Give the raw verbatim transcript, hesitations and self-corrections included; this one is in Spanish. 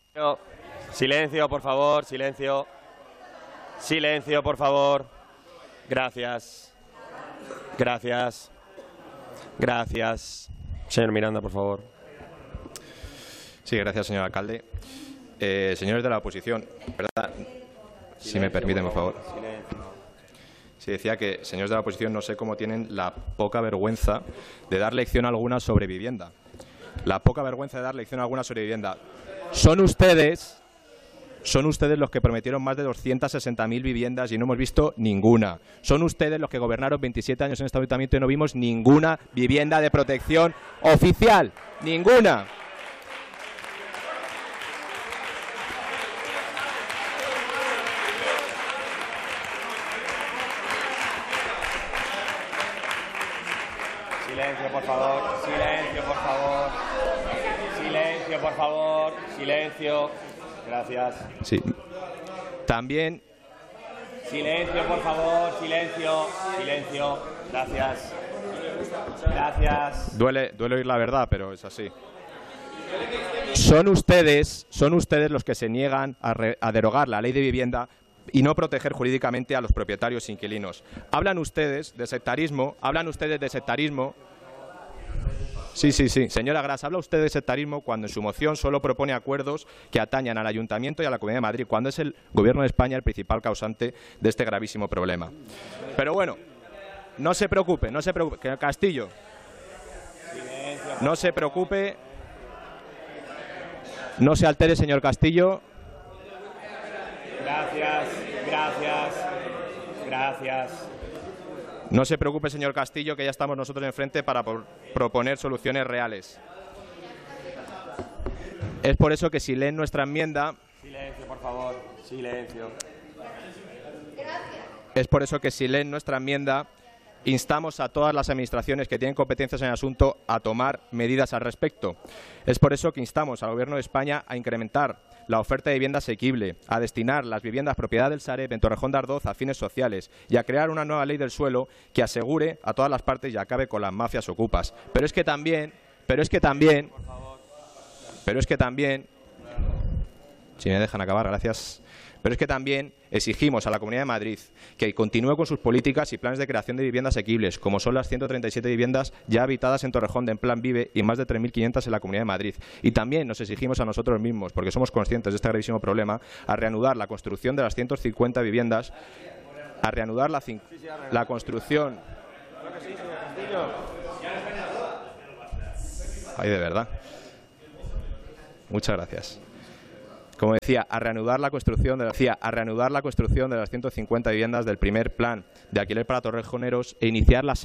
Silencio, por favor, silencio. Silencio, por favor. Gracias. Gracias. Gracias. Señor Miranda, por favor. Sí, gracias, señor alcalde. Eh, señores de la oposición, ¿verdad? Si me permiten, por favor. Sí, decía que, señores de la oposición, no sé cómo tienen la poca vergüenza de dar lección alguna sobre vivienda. La poca vergüenza de dar lección alguna sobre vivienda. Son ustedes, son ustedes los que prometieron más de doscientas sesenta mil viviendas y no hemos visto ninguna. Son ustedes los que gobernaron veintisiete años en este ayuntamiento y no vimos ninguna vivienda de protección oficial. Ninguna. Silencio, por favor. Silencio, por favor. Silencio, por favor. Silencio. Gracias. Sí. También. Silencio, por favor. Silencio. Silencio. Gracias. Gracias. Duele, duele oír la verdad, pero es así. Son ustedes, son ustedes los que se niegan a, re, a derogar la ley de vivienda y no proteger jurídicamente a los propietarios e inquilinos. Hablan ustedes de sectarismo, hablan ustedes de sectarismo. Sí, sí, sí. Señora Gras, habla usted de sectarismo cuando en su moción solo propone acuerdos que atañan al Ayuntamiento y a la Comunidad de Madrid, cuando es el Gobierno de España el principal causante de este gravísimo problema. Pero bueno, no se preocupe, no se preocupe. Castillo, no se preocupe. No se altere, señor Castillo. Gracias, gracias, gracias. No se preocupe, señor Castillo, que ya estamos nosotros enfrente para por proponer soluciones reales. Es por eso que si leen nuestra enmienda... Silencio, por favor. Silencio. Es por eso que si leen nuestra enmienda, instamos a todas las administraciones que tienen competencias en el asunto a tomar medidas al respecto. Es por eso que instamos al Gobierno de España a incrementar la oferta de vivienda asequible, a destinar las viviendas propiedad del Sareb en Torrejón de Ardoz a fines sociales y a crear una nueva ley del suelo que asegure a todas las partes y acabe con las mafias ocupas. Pero es que también, pero es que también, pero es que también, si me dejan acabar, gracias. Pero es que también exigimos a la Comunidad de Madrid que continúe con sus políticas y planes de creación de viviendas asequibles, como son las ciento treinta y siete viviendas ya habitadas en Torrejón de en Plan Vive y más de tres mil quinientas en la Comunidad de Madrid. Y también nos exigimos a nosotros mismos, porque somos conscientes de este gravísimo problema, a reanudar la construcción de las ciento cincuenta viviendas, a reanudar la, la construcción... Ay, de verdad. Muchas gracias. Como decía, a reanudar la construcción de, decía, a reanudar la construcción de las ciento cincuenta viviendas del primer plan de alquiler para torrejoneros e iniciar la